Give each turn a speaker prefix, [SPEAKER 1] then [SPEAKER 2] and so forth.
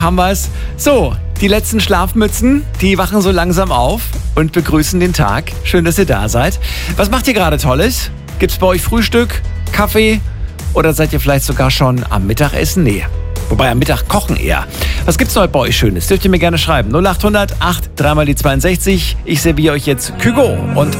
[SPEAKER 1] haben wir es. So, die letzten Schlafmützen, die wachen so langsam auf und begrüßen den Tag. Schön, dass ihr da seid. Was macht ihr gerade Tolles? Gibt's bei euch Frühstück, Kaffee oder seid ihr vielleicht sogar schon am Mittagessen? Nee. Wobei am Mittag kochen eher. Was gibt's heute bei euch Schönes? Dürft ihr mir gerne schreiben. 0800 8 3 mal die 62. Ich serviere euch jetzt Kygo und